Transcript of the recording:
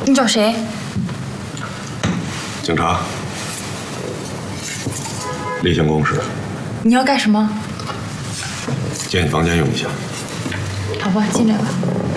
你找谁？ 警察，例行公事。 你要干什么？ 借你房间用一下。 好吧，进来吧。